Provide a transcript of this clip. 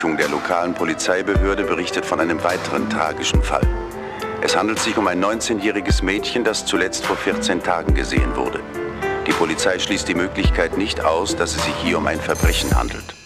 Der lokalen Polizeibehörde berichtet von einem weiteren tragischen Fall. Es handelt sich um ein 19-jähriges Mädchen, das zuletzt vor 14 Tagen gesehen wurde. Die Polizei schließt die Möglichkeit nicht aus, dass es sich hier um ein Verbrechen handelt.